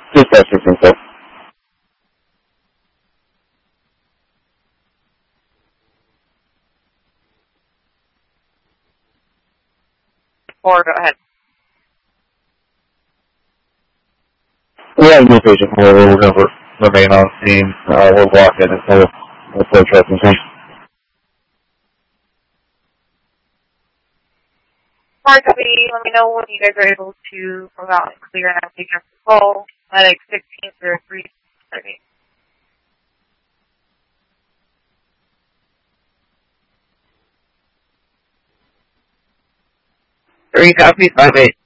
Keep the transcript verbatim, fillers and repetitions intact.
Just testing some stuff. Or go ahead. We have a new patient. However, we're going to remain on scene. Uh, we're locked in until the flow truck is in. Hard copy. Let me know when you guys are able to come out and clear and take your call. Medic sixteen zero three thirty. Three copy, five eight.